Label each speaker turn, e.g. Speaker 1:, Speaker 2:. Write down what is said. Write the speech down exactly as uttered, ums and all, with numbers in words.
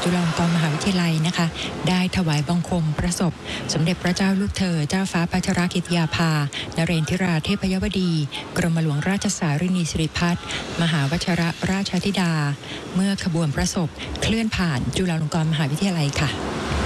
Speaker 1: จุฬาลงกรณ์มหาวิทยาลัยนะคะได้ถวายบังคมประสบสมเด็จพระเจ้าลูกเธอเจ้าฟ้าพัชรกิติยาภานเรนทิราเทพยวดีกรมหลวงราชสารินีสิริพัฒน์มหาวชิรราชธิดาเมื่อขบวนประสบเคลื่อนผ่านจุฬาลงกรณ์มหาวิทยาลัยค่ะ